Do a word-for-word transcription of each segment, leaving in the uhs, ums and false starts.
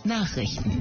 Nachrichten.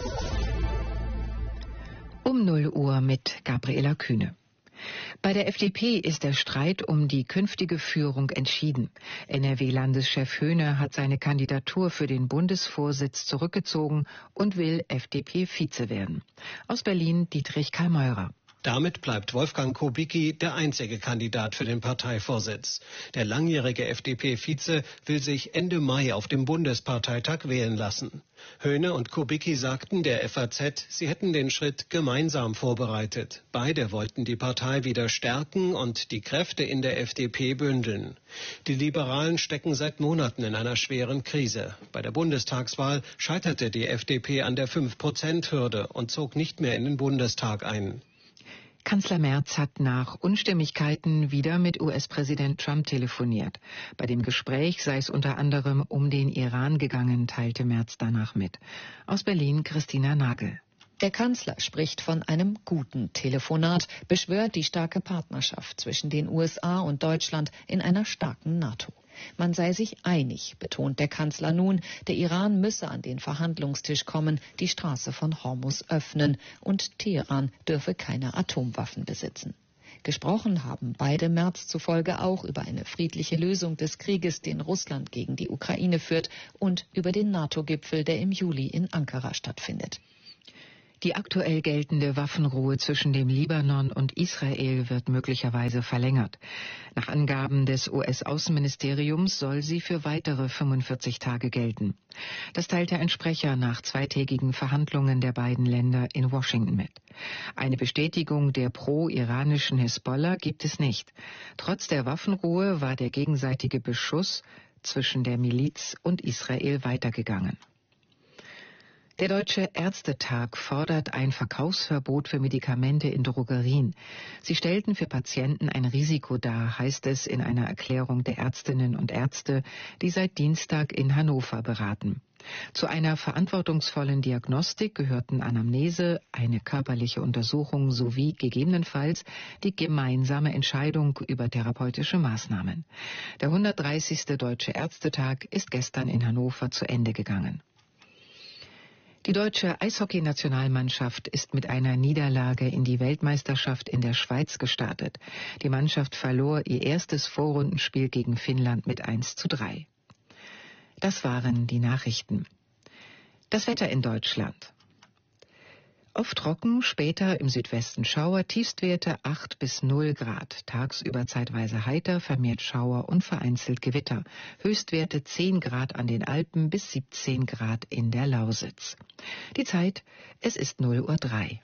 Um null Uhr mit Gabriela Kühne. Bei der F D P ist der Streit um die künftige Führung entschieden. N R W-Landeschef Höhne hat seine Kandidatur für den Bundesvorsitz zurückgezogen und will F D P-Vize werden. Aus Berlin Dietrich Karl-Meurer. Damit bleibt Wolfgang Kubicki der einzige Kandidat für den Parteivorsitz. Der langjährige F D P-Vize will sich Ende Mai auf dem Bundesparteitag wählen lassen. Höhne und Kubicki sagten der F A Z, sie hätten den Schritt gemeinsam vorbereitet. Beide wollten die Partei wieder stärken und die Kräfte in der F D P bündeln. Die Liberalen stecken seit Monaten in einer schweren Krise. Bei der Bundestagswahl scheiterte die F D P an der fünf Prozent Hürde und zog nicht mehr in den Bundestag ein. Kanzler Merz hat nach Unstimmigkeiten wieder mit U S-Präsident Trump telefoniert. Bei dem Gespräch sei es unter anderem um den Iran gegangen, teilte Merz danach mit. Aus Berlin Christina Nagel. Der Kanzler spricht von einem guten Telefonat, beschwört die starke Partnerschaft zwischen den U S A und Deutschland in einer starken NATO. Man sei sich einig, betont der Kanzler nun, der Iran müsse an den Verhandlungstisch kommen, die Straße von Hormuz öffnen und Teheran dürfe keine Atomwaffen besitzen. Gesprochen haben beide Merz zufolge auch über eine friedliche Lösung des Krieges, den Russland gegen die Ukraine führt, und über den NATO-Gipfel, der im Juli in Ankara stattfindet. Die aktuell geltende Waffenruhe zwischen dem Libanon und Israel wird möglicherweise verlängert. Nach Angaben des U S-Außenministeriums soll sie für weitere fünfundvierzig Tage gelten. Das teilte ein Sprecher nach zweitägigen Verhandlungen der beiden Länder in Washington mit. Eine Bestätigung der pro-iranischen Hisbollah gibt es nicht. Trotz der Waffenruhe war der gegenseitige Beschuss zwischen der Miliz und Israel weitergegangen. Der Deutsche Ärztetag fordert ein Verkaufsverbot für Medikamente in Drogerien. Sie stellten für Patienten ein Risiko dar, heißt es in einer Erklärung der Ärztinnen und Ärzte, die seit Dienstag in Hannover beraten. Zu einer verantwortungsvollen Diagnostik gehörten Anamnese, eine körperliche Untersuchung sowie gegebenenfalls die gemeinsame Entscheidung über therapeutische Maßnahmen. Der hundertdreißigste Deutsche Ärztetag ist gestern in Hannover zu Ende gegangen. Die deutsche Eishockey-Nationalmannschaft ist mit einer Niederlage in die Weltmeisterschaft in der Schweiz gestartet. Die Mannschaft verlor ihr erstes Vorrundenspiel gegen Finnland mit eins zu drei. Das waren die Nachrichten. Das Wetter in Deutschland. Oft trocken, später im Südwesten Schauer, Tiefstwerte acht bis null Grad. Tagsüber zeitweise heiter, vermehrt Schauer und vereinzelt Gewitter. Höchstwerte zehn Grad an den Alpen bis siebzehn Grad in der Lausitz. Die Zeit, es ist null Uhr drei.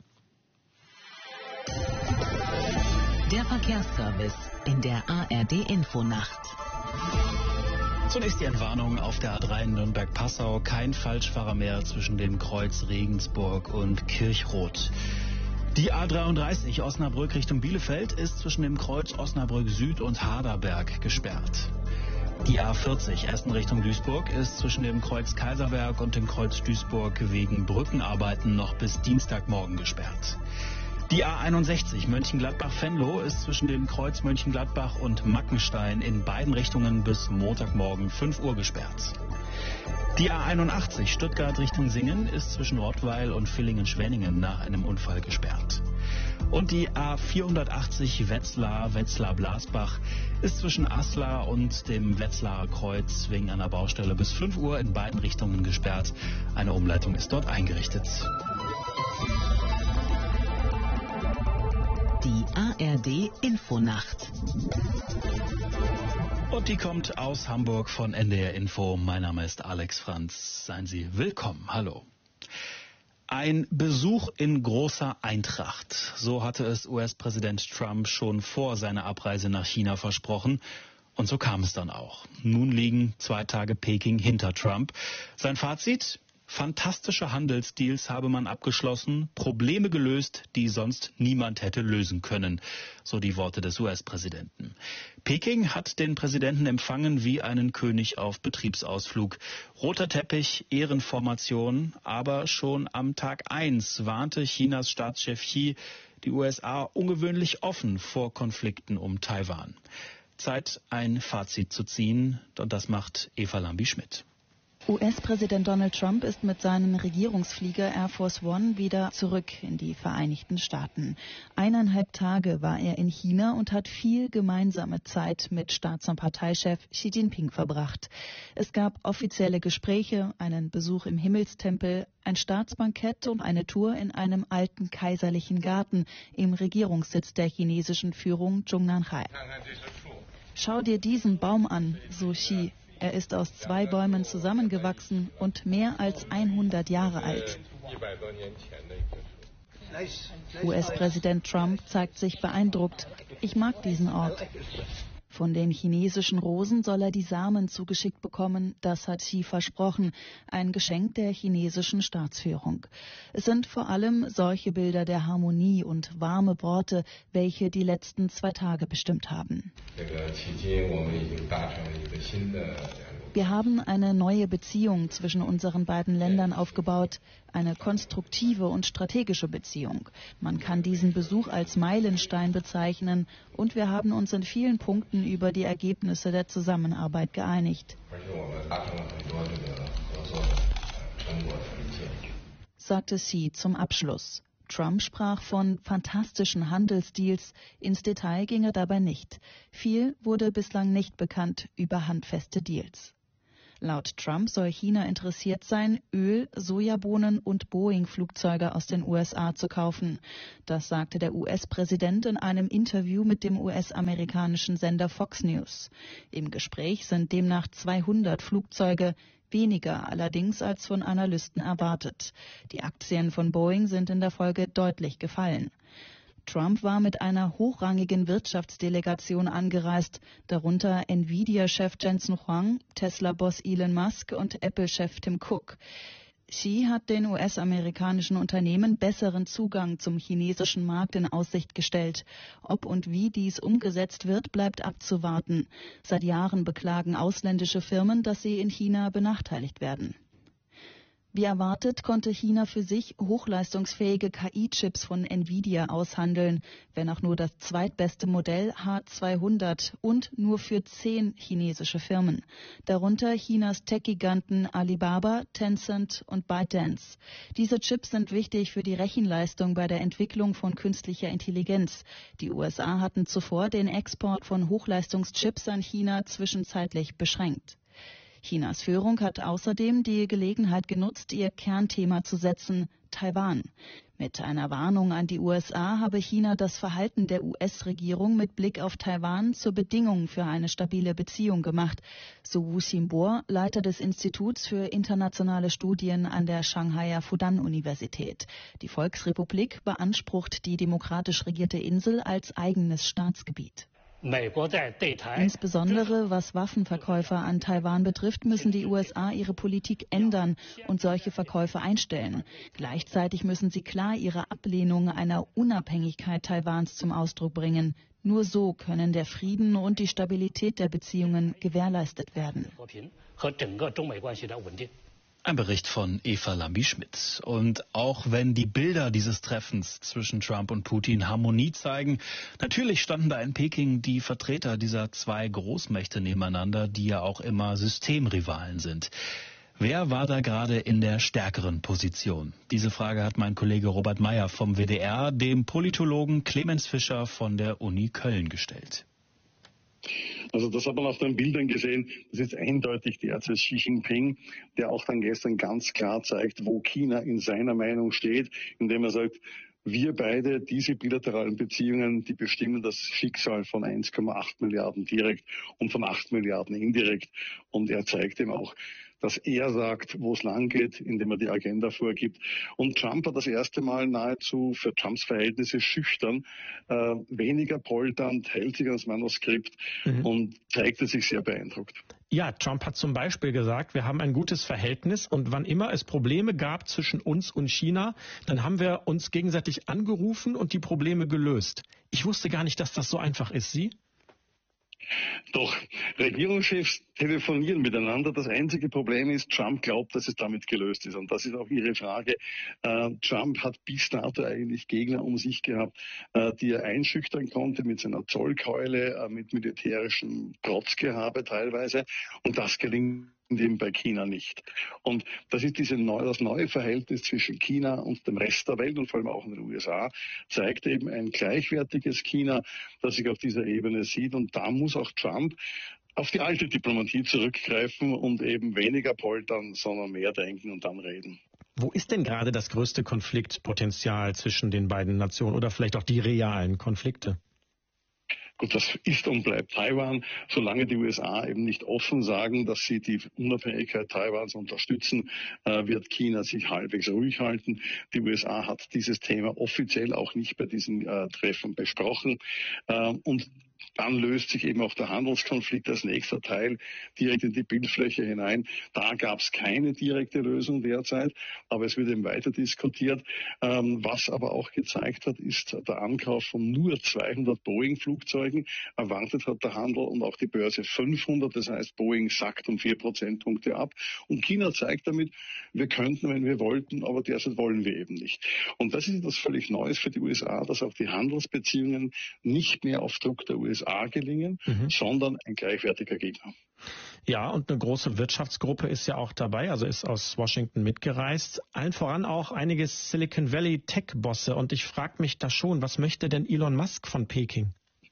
Der Verkehrsservice in der A R D-Infonacht. Zunächst die Entwarnung auf der A drei Nürnberg-Passau. Kein Falschfahrer mehr zwischen dem Kreuz Regensburg und Kirchroth. Die A dreiunddreißig Osnabrück Richtung Bielefeld ist zwischen dem Kreuz Osnabrück Süd und Harderberg gesperrt. Die A vierzig Essen Richtung Duisburg ist zwischen dem Kreuz Kaiserberg und dem Kreuz Duisburg wegen Brückenarbeiten noch bis Dienstagmorgen gesperrt. Die A einundsechzig Mönchengladbach-Venlo ist zwischen dem Kreuz Mönchengladbach und Mackenstein in beiden Richtungen bis Montagmorgen fünf Uhr gesperrt. Die A einundachtzig Stuttgart Richtung Singen ist zwischen Rottweil und Villingen-Schwenningen nach einem Unfall gesperrt. Und die A vierhundertachtzig Wetzlar-Wetzlar-Blasbach ist zwischen Aslar und dem Wetzlarer Kreuz wegen einer Baustelle bis fünf Uhr in beiden Richtungen gesperrt. Eine Umleitung ist dort eingerichtet. Die A R D-Infonacht. Und die kommt aus Hamburg von N D R Info. Mein Name ist Alex Franz. Seien Sie willkommen. Hallo. Ein Besuch in großer Eintracht. So hatte es U S-Präsident Trump schon vor seiner Abreise nach China versprochen. Und so kam es dann auch. Nun liegen zwei Tage Peking hinter Trump. Sein Fazit? Fantastische Handelsdeals habe man abgeschlossen, Probleme gelöst, die sonst niemand hätte lösen können, so die Worte des U S-Präsidenten. Peking hat den Präsidenten empfangen wie einen König auf Betriebsausflug. Roter Teppich, Ehrenformation, aber schon am Tag eins warnte Chinas Staatschef Xi die U S A ungewöhnlich offen vor Konflikten um Taiwan. Zeit, ein Fazit zu ziehen, und das macht Eva Lambi-Schmidt. U S-Präsident Donald Trump ist mit seinem Regierungsflieger Air Force One wieder zurück in die Vereinigten Staaten. Eineinhalb Tage war er in China und hat viel gemeinsame Zeit mit Staats- und Parteichef Xi Jinping verbracht. Es gab offizielle Gespräche, einen Besuch im Himmelstempel, ein Staatsbankett und eine Tour in einem alten kaiserlichen Garten im Regierungssitz der chinesischen Führung Zhongnanhai. Schau dir diesen Baum an, so Xi. Er ist aus zwei Bäumen zusammengewachsen und mehr als hundert Jahre alt. U S-Präsident Trump zeigt sich beeindruckt. Ich mag diesen Ort. Von den chinesischen Rosen soll er die Samen zugeschickt bekommen. Das hat Xi versprochen. Ein Geschenk der chinesischen Staatsführung. Es sind vor allem solche Bilder der Harmonie und warme Worte, welche die letzten zwei Tage bestimmt haben. Wir haben eine neue Beziehung zwischen unseren beiden Ländern aufgebaut, eine konstruktive und strategische Beziehung. Man kann diesen Besuch als Meilenstein bezeichnen und wir haben uns in vielen Punkten über die Ergebnisse der Zusammenarbeit geeinigt, sagte Xi zum Abschluss. Trump sprach von fantastischen Handelsdeals. Ins Detail ging er dabei nicht. Viel wurde bislang nicht bekannt über handfeste Deals. Laut Trump soll China interessiert sein, Öl, Sojabohnen und Boeing-Flugzeuge aus den U S A zu kaufen. Das sagte der U S-Präsident in einem Interview mit dem U S-amerikanischen Sender Fox News. Im Gespräch sind demnach zweihundert Flugzeuge, weniger allerdings als von Analysten erwartet. Die Aktien von Boeing sind in der Folge deutlich gefallen. Trump war mit einer hochrangigen Wirtschaftsdelegation angereist, darunter Nvidia-Chef Jensen Huang, Tesla-Boss Elon Musk und Apple-Chef Tim Cook. Xi hat den U S-amerikanischen Unternehmen besseren Zugang zum chinesischen Markt in Aussicht gestellt. Ob und wie dies umgesetzt wird, bleibt abzuwarten. Seit Jahren beklagen ausländische Firmen, dass sie in China benachteiligt werden. Wie erwartet konnte China für sich hochleistungsfähige K I-Chips von Nvidia aushandeln, wenn auch nur das zweitbeste Modell H zweihundert und nur für zehn chinesische Firmen. Darunter Chinas Tech-Giganten Alibaba, Tencent und ByteDance. Diese Chips sind wichtig für die Rechenleistung bei der Entwicklung von künstlicher Intelligenz. Die U S A hatten zuvor den Export von Hochleistungschips an China zwischenzeitlich beschränkt. Chinas Führung hat außerdem die Gelegenheit genutzt, ihr Kernthema zu setzen, Taiwan. Mit einer Warnung an die U S A habe China das Verhalten der U S-Regierung mit Blick auf Taiwan zur Bedingung für eine stabile Beziehung gemacht, so Wu Xinbo, Leiter des Instituts für internationale Studien an der Shanghaier Fudan-Universität. Die Volksrepublik beansprucht die demokratisch regierte Insel als eigenes Staatsgebiet. Insbesondere was Waffenverkäufe an Taiwan betrifft, müssen die U S A ihre Politik ändern und solche Verkäufe einstellen. Gleichzeitig müssen sie klar ihre Ablehnung einer Unabhängigkeit Taiwans zum Ausdruck bringen. Nur so können der Frieden und die Stabilität der Beziehungen gewährleistet werden. Ein Bericht von Eva Lambi-Schmidt. Und auch wenn die Bilder dieses Treffens zwischen Trump und Putin Harmonie zeigen, natürlich standen da in Peking die Vertreter dieser zwei Großmächte nebeneinander, die ja auch immer Systemrivalen sind. Wer war da gerade in der stärkeren Position? Diese Frage hat mein Kollege Robert Meyer vom W D R dem Politologen Clemens Fischer von der Uni Köln gestellt. Also das hat man auf den Bildern gesehen. Das ist eindeutig derzeit Xi Jinping, der auch dann gestern ganz klar zeigt, wo China in seiner Meinung steht, indem er sagt, wir beide, diese bilateralen Beziehungen, die bestimmen das Schicksal von eins Komma acht Milliarden direkt und von acht Milliarden indirekt. Und er zeigt ihm auch, dass er sagt, wo es lang geht, indem er die Agenda vorgibt. Und Trump hat das erste Mal nahezu für Trumps Verhältnisse schüchtern, äh, weniger polternd, hält sich ans Manuskript mhm. und zeigte sich sehr beeindruckt. Ja, Trump hat zum Beispiel gesagt, wir haben ein gutes Verhältnis und wann immer es Probleme gab zwischen uns und China, dann haben wir uns gegenseitig angerufen und die Probleme gelöst. Ich wusste gar nicht, dass das so einfach ist. Sie? Doch, Regierungschefs telefonieren miteinander. Das einzige Problem ist, Trump glaubt, dass es damit gelöst ist. Und das ist auch Ihre Frage. Äh, Trump hat bis dato eigentlich Gegner um sich gehabt, äh, die er einschüchtern konnte mit seiner Zollkeule, äh, mit militärischem Trotzgehabe teilweise. Und das gelingt eben bei China nicht. Und das ist diese neue, das neue Verhältnis zwischen China und dem Rest der Welt und vor allem auch in den U S A, zeigt eben ein gleichwertiges China, das sich auf dieser Ebene sieht. Und da muss auch Trump auf die alte Diplomatie zurückgreifen und eben weniger poltern, sondern mehr denken und dann reden. Wo ist denn gerade das größte Konfliktpotenzial zwischen den beiden Nationen oder vielleicht auch die realen Konflikte? Gut, das ist und bleibt Taiwan. Solange die U S A eben nicht offen sagen, dass sie die Unabhängigkeit Taiwans unterstützen, äh, wird China sich halbwegs ruhig halten. Die U S A hat dieses Thema offiziell auch nicht bei diesen äh, Treffen besprochen. Äh, und dann löst sich eben auch der Handelskonflikt als nächster Teil direkt in die Bildfläche hinein. Da gab es keine direkte Lösung derzeit, aber es wird eben weiter diskutiert. Ähm, was aber auch gezeigt hat, ist der Ankauf von nur zweihundert Boeing-Flugzeugen. Erwartet hat der Handel und auch die Börse fünfhundert. Das heißt, Boeing sackt um vier Prozentpunkte ab. Und China zeigt damit, wir könnten, wenn wir wollten, aber derzeit wollen wir eben nicht. Und das ist etwas völlig Neues für die U S A, dass auch die Handelsbeziehungen nicht mehr auf Druck der U S A gelingen, mhm. sondern ein gleichwertiger Gegner. Ja, und eine große Wirtschaftsgruppe ist ja auch dabei, also ist aus Washington mitgereist. Allen voran auch einige Silicon Valley Tech-Bosse. Und ich frage mich da schon, was möchte denn Elon Musk von Peking?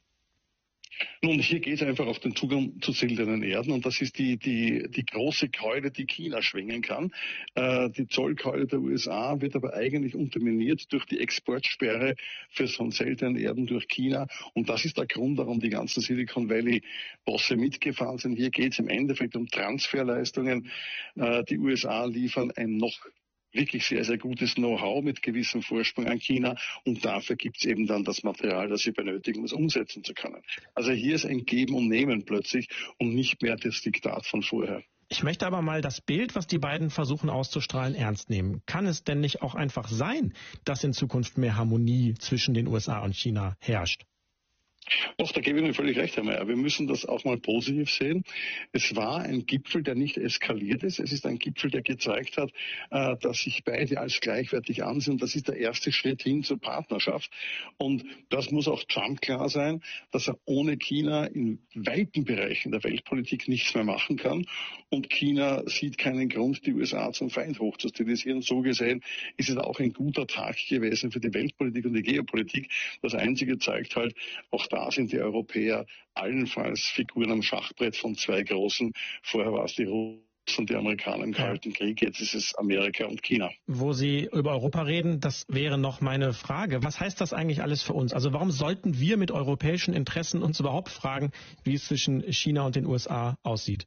Nun, hier geht es einfach auf den Zugang zu seltenen Erden und das ist die, die, die große Keule, die China schwingen kann. Äh, die Zollkeule der U S A wird aber eigentlich unterminiert durch die Exportsperre für so seltenen Erden durch China und das ist der Grund, warum die ganzen Silicon Valley-Bosse mitgefahren sind. Hier geht es im Endeffekt um Transferleistungen. Äh, die U S A liefern ein noch wirklich sehr, sehr gutes Know-how mit gewissem Vorsprung an China und dafür gibt es eben dann das Material, das sie benötigen, um es umsetzen zu können. Also hier ist ein Geben und Nehmen plötzlich und nicht mehr das Diktat von vorher. Ich möchte aber mal das Bild, was die beiden versuchen auszustrahlen, ernst nehmen. Kann es denn nicht auch einfach sein, dass in Zukunft mehr Harmonie zwischen den U S A und China herrscht? Doch, da gebe ich Ihnen völlig recht, Herr Mayer. Wir müssen das auch mal positiv sehen. Es war ein Gipfel, der nicht eskaliert ist. Es ist ein Gipfel, der gezeigt hat, äh, dass sich beide als gleichwertig ansehen. Das ist der erste Schritt hin zur Partnerschaft. Und das muss auch Trump klar sein, dass er ohne China in weiten Bereichen der Weltpolitik nichts mehr machen kann. Und China sieht keinen Grund, die U S A zum Feind hochzustilisieren. So gesehen ist es auch ein guter Tag gewesen für die Weltpolitik und die Geopolitik. Das Einzige zeigt halt, auch da sind die Europäer allenfalls Figuren am Schachbrett von zwei Großen. Vorher war es die Russen und die Amerikaner im Kalten Krieg, jetzt ist es Amerika und China. Wo Sie über Europa reden, das wäre noch meine Frage. Was heißt das eigentlich alles für uns? Also warum sollten wir mit europäischen Interessen uns überhaupt fragen, wie es zwischen China und den U S A aussieht?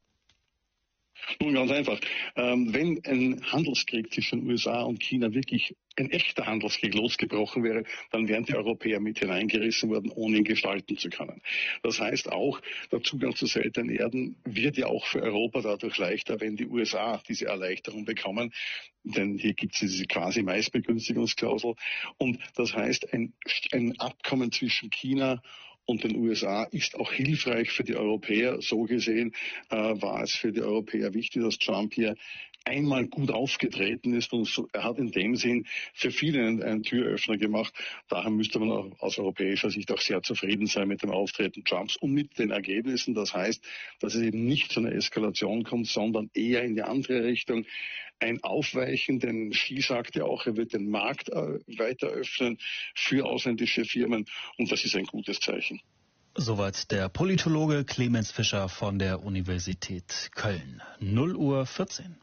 Nun, ganz einfach. Ähm, wenn ein Handelskrieg zwischen U S A und China wirklich ein echter Handelskrieg losgebrochen wäre, dann wären die Europäer mit hineingerissen worden, ohne ihn gestalten zu können. Das heißt auch, der Zugang zu seltenen Erden wird ja auch für Europa dadurch leichter, wenn die U S A diese Erleichterung bekommen. Denn hier gibt es diese quasi Meistbegünstigungsklausel. Und das heißt, ein, ein Abkommen zwischen China und den U S A ist auch hilfreich für die Europäer. So gesehen äh, war es für die Europäer wichtig, dass Trump hier einmal gut aufgetreten ist und so, er hat in dem Sinn für viele einen, einen Türöffner gemacht. Daher müsste man auch aus europäischer Sicht auch sehr zufrieden sein mit dem Auftreten Trumps und mit den Ergebnissen. Das heißt, dass es eben nicht zu einer Eskalation kommt, sondern eher in die andere Richtung. Ein Aufweichen, denn Xi sagt ja auch, er wird den Markt äh, weiter öffnen für ausländische Firmen und das ist ein gutes Zeichen. Soweit der Politologe Clemens Fischer von der Universität Köln. null Uhr vierzehn.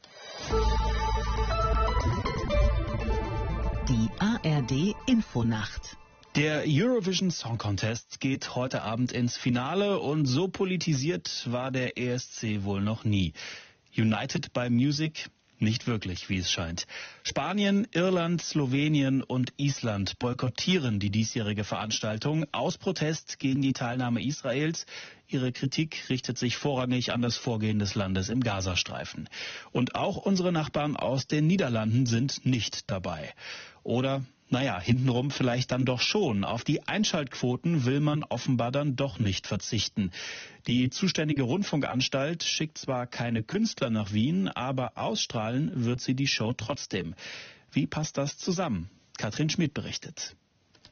Die A R D Infonacht. Der Eurovision Song Contest geht heute Abend ins Finale und so politisiert war der E S C wohl noch nie. United by Music? Nicht wirklich, wie es scheint. Spanien, Irland, Slowenien und Island boykottieren die diesjährige Veranstaltung aus Protest gegen die Teilnahme Israels. Ihre Kritik richtet sich vorrangig an das Vorgehen des Landes im Gazastreifen. Und auch unsere Nachbarn aus den Niederlanden sind nicht dabei. Oder, naja, hintenrum vielleicht dann doch schon. Auf die Einschaltquoten will man offenbar dann doch nicht verzichten. Die zuständige Rundfunkanstalt schickt zwar keine Künstler nach Wien, aber ausstrahlen wird sie die Show trotzdem. Wie passt das zusammen? Katrin Schmidt berichtet.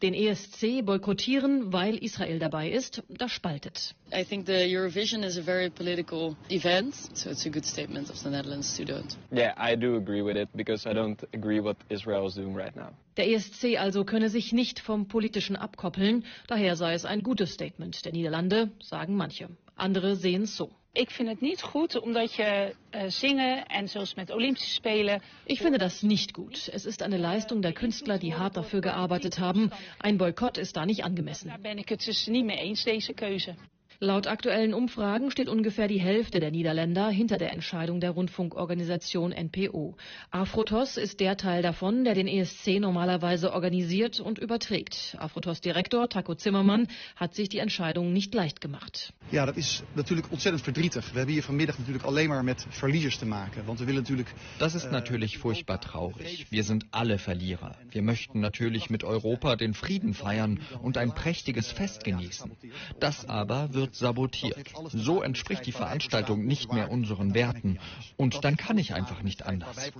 Den E S C boykottieren, weil Israel dabei ist, das spaltet. I think the Eurovision is a very political event, so it's a good statement of the Netherlands to do it. Yeah, I do agree with it because I don't agree what Israel is doing right now. Der E S C also könne sich nicht vom Politischen abkoppeln, daher sei es ein gutes Statement der Niederlande, sagen manche. Andere sehen es so. Ik vind het niet goed, omdat je uh, zingen en zoals met Olympische Spelen. Ich finde das nicht gut. Es ist eine Leistung der Künstler, die hart dafür gearbeitet haben. Ein Boykott ist da nicht angemessen. Daar ben ik het dus niet mee eens, deze keuze. Laut aktuellen Umfragen steht ungefähr die Hälfte der Niederländer hinter der Entscheidung der Rundfunkorganisation N P O. Afrotos ist der Teil davon, der den E S C normalerweise organisiert und überträgt. Afrotos-Direktor Taco Zimmermann hat sich die Entscheidung nicht leicht gemacht. Ja, dat is natuurlijk ontzettend verdrietig. We hebben hier vanmiddag natuurlijk alleen maar met verliezers te maken. Want we willen natuurlijk. Das ist natürlich furchtbar traurig. Wir sind alle Verlierer. Wir möchten natürlich mit Europa den Frieden feiern und ein prächtiges Fest genießen. Das aber wird sabotiert. So entspricht die Veranstaltung nicht mehr unseren Werten. Und dann kann ich einfach nicht anders.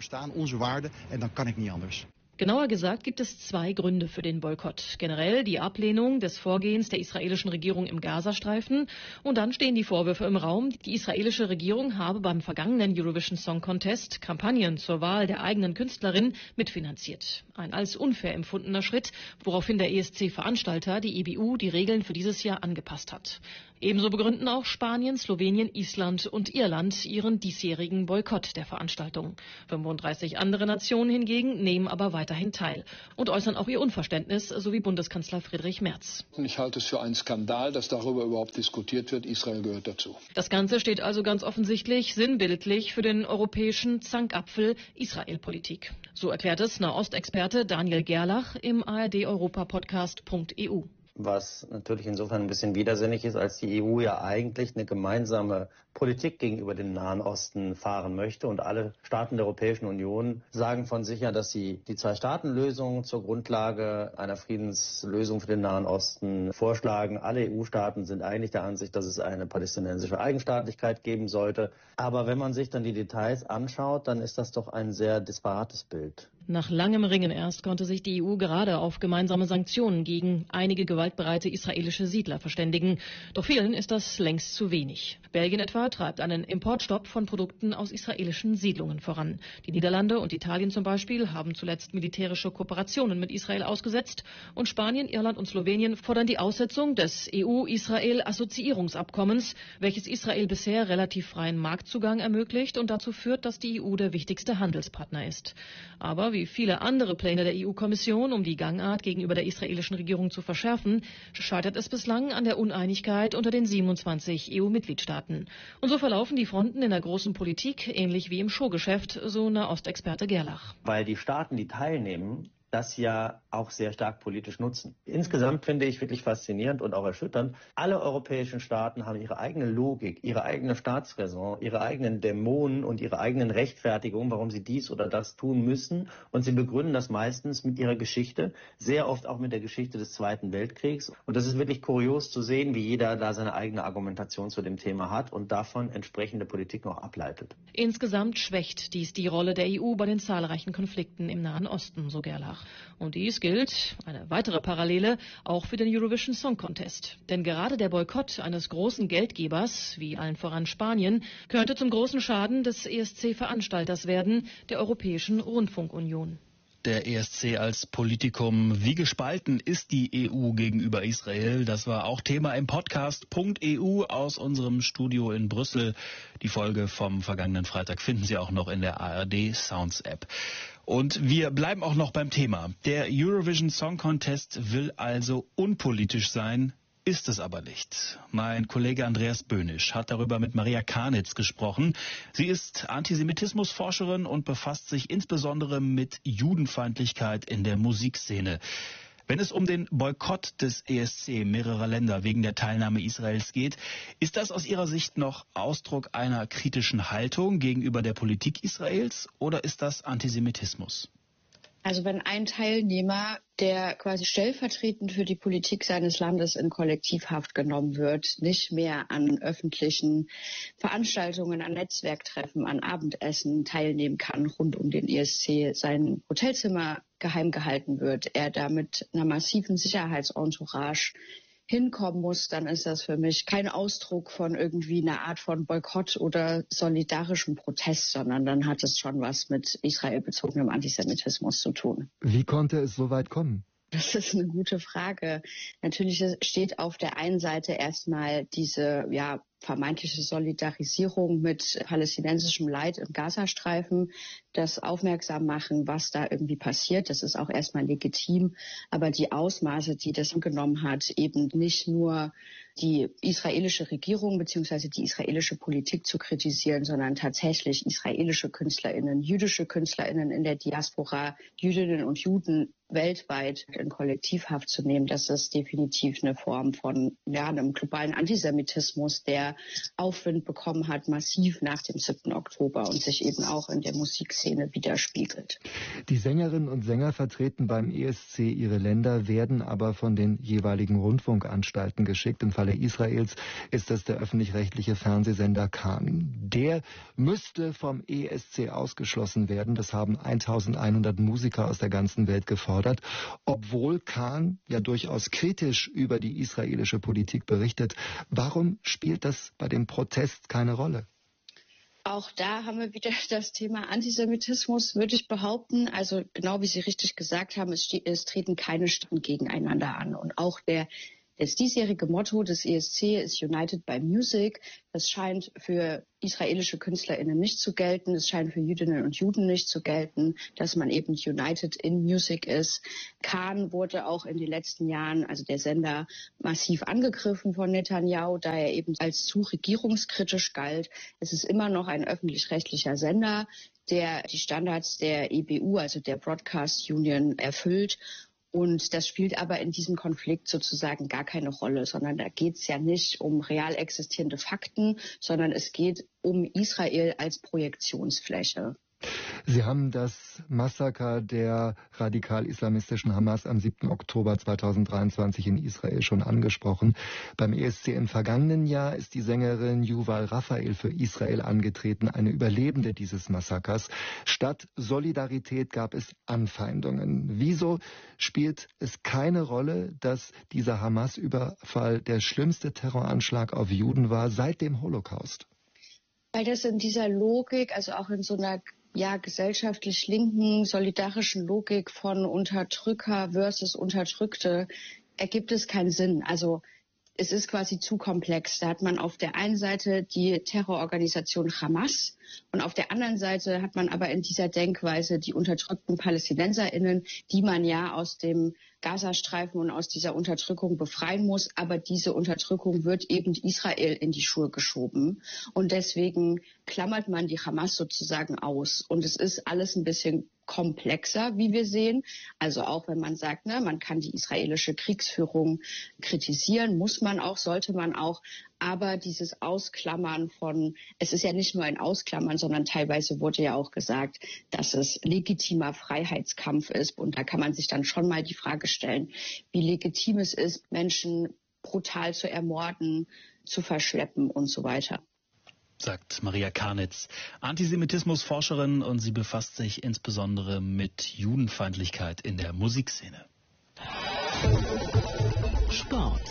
Genauer gesagt gibt es zwei Gründe für den Boykott. Generell die Ablehnung des Vorgehens der israelischen Regierung im Gazastreifen. Und dann stehen die Vorwürfe im Raum, die israelische Regierung habe beim vergangenen Eurovision Song Contest Kampagnen zur Wahl der eigenen Künstlerin mitfinanziert. Ein als unfair empfundener Schritt, woraufhin der E S C-Veranstalter, die E B U, die Regeln für dieses Jahr angepasst hat. Ebenso begründen auch Spanien, Slowenien, Island und Irland ihren diesjährigen Boykott der Veranstaltung. fünfunddreißig andere Nationen hingegen nehmen aber weiterhin teil und äußern auch ihr Unverständnis, so wie Bundeskanzler Friedrich Merz. Ich halte es für einen Skandal, dass darüber überhaupt diskutiert wird. Israel gehört dazu. Das Ganze steht also ganz offensichtlich sinnbildlich für den europäischen Zankapfel Israel-Politik. So erklärt es Nahostexperte Daniel Gerlach im A R D-Europa-Podcast Punkt E U. Was natürlich insofern ein bisschen widersinnig ist, als die E U ja eigentlich eine gemeinsame Politik gegenüber dem Nahen Osten fahren möchte. Und alle Staaten der Europäischen Union sagen von sich ja, dass sie die Zwei-Staaten-Lösung zur Grundlage einer Friedenslösung für den Nahen Osten vorschlagen. Alle E U-Staaten sind eigentlich der Ansicht, dass es eine palästinensische Eigenstaatlichkeit geben sollte. Aber wenn man sich dann die Details anschaut, dann ist das doch ein sehr disparates Bild. Nach langem Ringen erst konnte sich die E U gerade auf gemeinsame Sanktionen gegen einige gewaltbereite israelische Siedler verständigen. Doch vielen ist das längst zu wenig. Belgien etwa treibt einen Importstopp von Produkten aus israelischen Siedlungen voran. Die Niederlande und Italien zum Beispiel haben zuletzt militärische Kooperationen mit Israel ausgesetzt. Und Spanien, Irland und Slowenien fordern die Aussetzung des E U-Israel-Assoziierungsabkommens, welches Israel bisher relativ freien Marktzugang ermöglicht und dazu führt, dass die E U der wichtigste Handelspartner ist. Aber wie viele andere Pläne der E U-Kommission, um die Gangart gegenüber der israelischen Regierung zu verschärfen, scheitert es bislang an der Uneinigkeit unter den siebenundzwanzig E U-Mitgliedstaaten. Und so verlaufen die Fronten in der großen Politik ähnlich wie im Showgeschäft, so Nahostexperte Gerlach. Weil die Staaten, die teilnehmen, das ja auch sehr stark politisch nutzen. Insgesamt finde ich wirklich faszinierend und auch erschütternd. Alle europäischen Staaten haben ihre eigene Logik, ihre eigene Staatsräson, ihre eigenen Dämonen und ihre eigenen Rechtfertigungen, warum sie dies oder das tun müssen. Und sie begründen das meistens mit ihrer Geschichte, sehr oft auch mit der Geschichte des Zweiten Weltkriegs. Und das ist wirklich kurios zu sehen, wie jeder da seine eigene Argumentation zu dem Thema hat und davon entsprechende Politik noch ableitet. Insgesamt schwächt dies die Rolle der E U bei den zahlreichen Konflikten im Nahen Osten, so Gerlach. Und dies gilt, eine weitere Parallele, auch für den Eurovision Song Contest. Denn gerade der Boykott eines großen Geldgebers, wie allen voran Spanien, könnte zum großen Schaden des E S C-Veranstalters werden, der Europäischen Rundfunkunion. Der E S C als Politikum. Wie gespalten ist die E U gegenüber Israel? Das war auch Thema im Podcast Punkt E U aus unserem Studio in Brüssel. Die Folge vom vergangenen Freitag finden Sie auch noch in der A R D Sounds App. Und wir bleiben auch noch beim Thema. Der Eurovision Song Contest will also unpolitisch sein, ist es aber nicht. Mein Kollege Andreas Böhnisch hat darüber mit Maria Karnitz gesprochen. Sie ist Antisemitismusforscherin und befasst sich insbesondere mit Judenfeindlichkeit in der Musikszene. Wenn es um den Boykott des E S C mehrerer Länder wegen der Teilnahme Israels geht, ist das aus Ihrer Sicht noch Ausdruck einer kritischen Haltung gegenüber der Politik Israels oder ist das Antisemitismus? Also wenn ein Teilnehmer, der quasi stellvertretend für die Politik seines Landes in Kollektivhaft genommen wird, nicht mehr an öffentlichen Veranstaltungen, an Netzwerktreffen, an Abendessen teilnehmen kann rund um den I S C, sein Hotelzimmer geheim gehalten wird, er da mit einer massiven Sicherheitsentourage hinkommen muss, dann ist das für mich kein Ausdruck von irgendwie einer Art von Boykott oder solidarischem Protest, sondern dann hat es schon was mit israelbezogenem Antisemitismus zu tun. Wie konnte es so weit kommen? Das ist eine gute Frage. Natürlich steht auf der einen Seite erstmal diese ja, vermeintliche Solidarisierung mit palästinensischem Leid im Gazastreifen, das aufmerksam machen, was da irgendwie passiert. Das ist auch erstmal legitim. Aber die Ausmaße, die das genommen hat, eben nicht nur die israelische Regierung bzw. die israelische Politik zu kritisieren, sondern tatsächlich israelische KünstlerInnen, jüdische KünstlerInnen in der Diaspora, Jüdinnen und Juden weltweit in Kollektivhaft zu nehmen, das ist definitiv eine Form von ja, einem globalen Antisemitismus, der Aufwind bekommen hat, massiv nach dem siebten Oktober und sich eben auch in der Musikszene widerspiegelt. Die Sängerinnen und Sänger vertreten beim E S C ihre Länder, werden aber von den jeweiligen Rundfunkanstalten geschickt. Im Falle Israels ist das der öffentlich-rechtliche Fernsehsender Kan. Der müsste vom E S C ausgeschlossen werden. Das haben eintausendeinhundert Musiker aus der ganzen Welt gefordert. Obwohl Kan ja durchaus kritisch über die israelische Politik berichtet. Warum spielt das bei dem Protest keine Rolle? Auch da haben wir wieder das Thema Antisemitismus, würde ich behaupten. Also genau wie Sie richtig gesagt haben, es, es treten keine Staaten gegeneinander an. Und auch der Das diesjährige Motto des E S C ist United by Music. Das scheint für israelische KünstlerInnen nicht zu gelten. Es scheint für Jüdinnen und Juden nicht zu gelten, dass man eben United in Music ist. Kan wurde auch in den letzten Jahren, also der Sender, massiv angegriffen von Netanyahu, da er eben als zu regierungskritisch galt. Es ist immer noch ein öffentlich-rechtlicher Sender, der die Standards der E B U, also der Broadcast Union, erfüllt. Und das spielt aber in diesem Konflikt sozusagen gar keine Rolle, sondern da geht es ja nicht um real existierende Fakten, sondern es geht um Israel als Projektionsfläche. Sie haben das Massaker der radikal-islamistischen Hamas am siebten Oktober zweitausenddreiundzwanzig in Israel schon angesprochen. Beim E S C im vergangenen Jahr ist die Sängerin Yuval Raphael für Israel angetreten, eine Überlebende dieses Massakers. Statt Solidarität gab es Anfeindungen. Wieso spielt es keine Rolle, dass dieser Hamas-Überfall der schlimmste Terroranschlag auf Juden war seit dem Holocaust? Weil das in dieser Logik, also auch in so einer ja, gesellschaftlich linken, solidarischen Logik von Unterdrücker versus Unterdrückte ergibt es keinen Sinn. Also es ist quasi zu komplex. Da hat man auf der einen Seite die Terrororganisation Hamas und auf der anderen Seite hat man aber in dieser Denkweise die unterdrückten PalästinenserInnen, die man ja aus dem Gazastreifen und aus dieser Unterdrückung befreien muss. Aber diese Unterdrückung wird eben Israel in die Schuhe geschoben. Und deswegen klammert man die Hamas sozusagen aus. Und es ist alles ein bisschen komplexer, wie wir sehen. Also auch wenn man sagt, ne, man kann die israelische Kriegsführung kritisieren, muss man auch, sollte man auch. Aber dieses Ausklammern von, es ist ja nicht nur ein Ausklammern, sondern teilweise wurde ja auch gesagt, dass es legitimer Freiheitskampf ist. Und da kann man sich dann schon mal die Frage stellen, wie legitim es ist, Menschen brutal zu ermorden, zu verschleppen und so weiter. Sagt Maria Karnitz, Antisemitismusforscherin, und sie befasst sich insbesondere mit Judenfeindlichkeit in der Musikszene. Sport.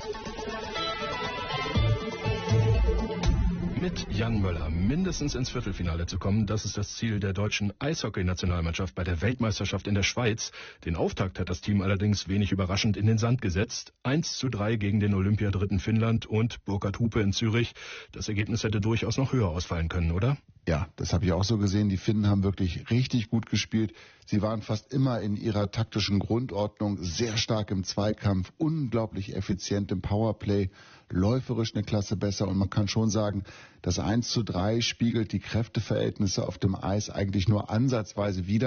Mit Jan Möller mindestens ins Viertelfinale zu kommen, das ist das Ziel der deutschen Eishockey-Nationalmannschaft bei der Weltmeisterschaft in der Schweiz. Den Auftakt hat das Team allerdings wenig überraschend in den Sand gesetzt. eins zu drei gegen den Olympiadritten Finnland und Burkhard Hupe in Zürich. Das Ergebnis hätte durchaus noch höher ausfallen können, oder? Ja, das habe ich auch so gesehen. Die Finnen haben wirklich richtig gut gespielt. Sie waren fast immer in ihrer taktischen Grundordnung, sehr stark im Zweikampf, unglaublich effizient im Powerplay, läuferisch eine Klasse besser. Und man kann schon sagen, das eins zu drei spiegelt die Kräfteverhältnisse auf dem Eis eigentlich nur ansatzweise wider.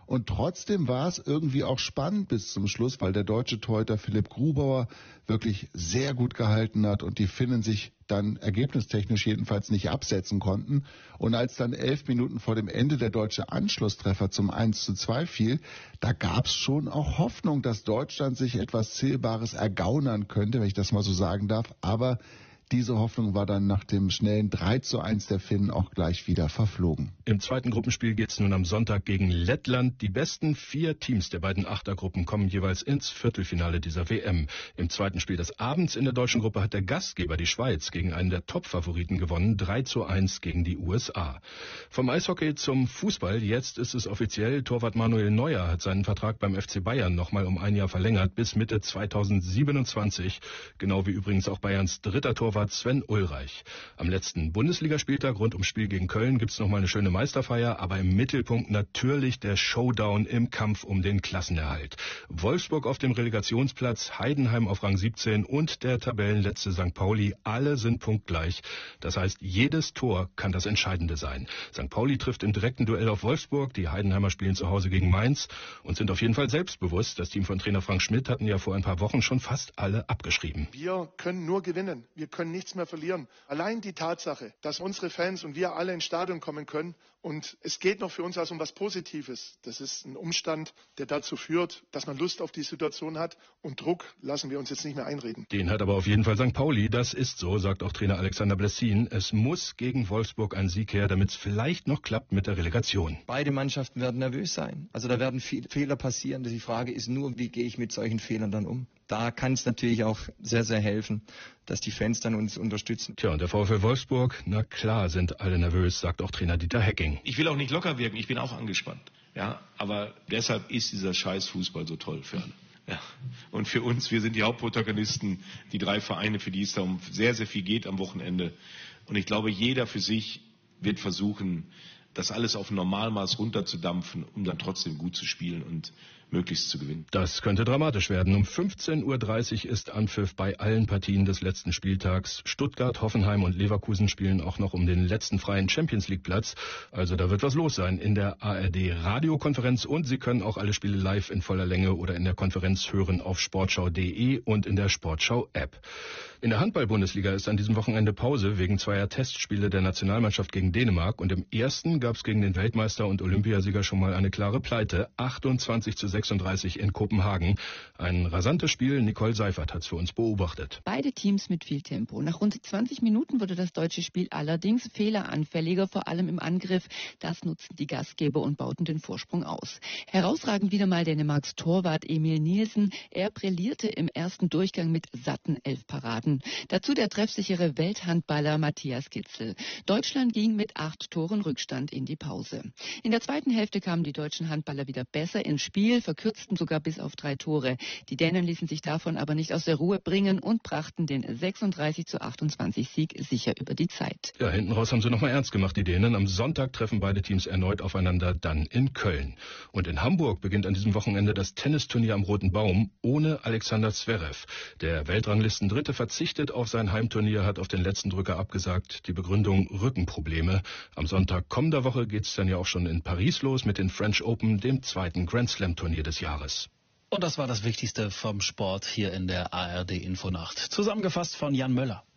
Und trotzdem war es irgendwie auch spannend bis zum Schluss, weil der deutsche Torhüter Philipp Grubauer wirklich sehr gut gehalten hat und die Finnen sich dann ergebnistechnisch jedenfalls nicht absetzen konnten. Und als dann elf Minuten vor dem Ende der deutsche Anschlusstreffer zum eins zu zwei fiel, da gab es schon auch Hoffnung, dass Deutschland sich etwas Zählbares ergaunern könnte, wenn ich das mal so sagen darf. Aber diese Hoffnung war dann nach dem schnellen drei zu eins der Finnen auch gleich wieder verflogen. Im zweiten Gruppenspiel geht es nun am Sonntag gegen Lettland. Die besten vier Teams der beiden Achtergruppen kommen jeweils ins Viertelfinale dieser W M. Im zweiten Spiel des Abends in der deutschen Gruppe hat der Gastgeber, die Schweiz, gegen einen der Top-Favoriten gewonnen, drei zu eins gegen die U S A. Vom Eishockey zum Fußball, jetzt ist es offiziell, Torwart Manuel Neuer hat seinen Vertrag beim F C Bayern nochmal um ein Jahr verlängert, bis Mitte zweitausendsiebenundzwanzig, genau wie übrigens auch Bayerns dritter Torwart Sven Ulreich. Am letzten Bundesligaspieltag rund ums Spiel gegen Köln gibt es nochmal eine schöne Meisterfeier, aber im Mittelpunkt natürlich der Showdown im Kampf um den Klassenerhalt. Wolfsburg auf dem Relegationsplatz, Heidenheim auf Rang siebzehn und der Tabellenletzte Sankt Pauli, alle sind punktgleich. Das heißt, jedes Tor kann das Entscheidende sein. Sankt Pauli trifft im direkten Duell auf Wolfsburg, die Heidenheimer spielen zu Hause gegen Mainz und sind auf jeden Fall selbstbewusst. Das Team von Trainer Frank Schmidt hatten ja vor ein paar Wochen schon fast alle abgeschrieben. Wir können nur gewinnen. Wir können nichts mehr verlieren. Allein die Tatsache, dass unsere Fans und wir alle ins Stadion kommen können und es geht noch für uns also um was Positives. Das ist ein Umstand, der dazu führt, dass man Lust auf die Situation hat und Druck lassen wir uns jetzt nicht mehr einreden. Den hat aber auf jeden Fall Sankt Pauli. Das ist so, sagt auch Trainer Alexander Blessin. Es muss gegen Wolfsburg ein Sieg her, damit es vielleicht noch klappt mit der Relegation. Beide Mannschaften werden nervös sein. Also da werden viele Fehler passieren. Die Frage ist nur, wie gehe ich mit solchen Fehlern dann um? Da kann es natürlich auch sehr, sehr helfen, dass die Fans dann uns unterstützen. Tja, und der VfL Wolfsburg, na klar sind alle nervös, sagt auch Trainer Dieter Hecking. Ich will auch nicht locker wirken, ich bin auch angespannt. Ja, aber deshalb ist dieser scheiß Fußball so toll für alle. Ja. Und für uns, wir sind die Hauptprotagonisten, die drei Vereine, für die es da um sehr, sehr viel geht am Wochenende. Und ich glaube, jeder für sich wird versuchen, das alles auf Normalmaß runterzudampfen, um dann trotzdem gut zu spielen und möglichst zu gewinnen. Das könnte dramatisch werden. Um fünfzehn Uhr dreißig ist Anpfiff bei allen Partien des letzten Spieltags. Stuttgart, Hoffenheim und Leverkusen spielen auch noch um den letzten freien Champions-League-Platz. Also da wird was los sein in der A R D-Radiokonferenz und Sie können auch alle Spiele live in voller Länge oder in der Konferenz hören auf sportschau punkt de und in der Sportschau-App. In der Handball-Bundesliga ist an diesem Wochenende Pause wegen zweier Testspiele der Nationalmannschaft gegen Dänemark und im ersten gab es gegen den Weltmeister und Olympiasieger schon mal eine klare Pleite. achtundzwanzig zu sechsunddreißig in Kopenhagen. Ein rasantes Spiel. Nicole Seifert hat es für uns beobachtet. Beide Teams mit viel Tempo. Nach rund zwanzig Minuten wurde das deutsche Spiel allerdings fehleranfälliger, vor allem im Angriff. Das nutzten die Gastgeber und bauten den Vorsprung aus. Herausragend wieder mal Dänemarks Torwart Emil Nielsen. Er brillierte im ersten Durchgang mit satten elf Paraden. Dazu der treffsichere Welthandballer Matthias Kitzel. Deutschland ging mit acht Toren Rückstand in die Pause. In der zweiten Hälfte kamen die deutschen Handballer wieder besser ins Spiel, verkürzten sogar bis auf drei Tore. Die Dänen ließen sich davon aber nicht aus der Ruhe bringen und brachten den sechsunddreißig zu achtundzwanzig Sieg sicher über die Zeit. Ja, hinten raus haben sie nochmal ernst gemacht, die Dänen. Am Sonntag treffen beide Teams erneut aufeinander, dann in Köln. Und in Hamburg beginnt an diesem Wochenende das Tennisturnier am Roten Baum ohne Alexander Zverev. Der Weltranglisten Dritte verzichtet auf sein Heimturnier, hat auf den letzten Drücker abgesagt. Die Begründung Rückenprobleme. Am Sonntag kommender Woche geht es dann ja auch schon in Paris los mit den French Open, dem zweiten Grand Slam Turnier des Jahres. Und das war das Wichtigste vom Sport hier in der A R D Infonacht. Zusammengefasst von Jan Möller.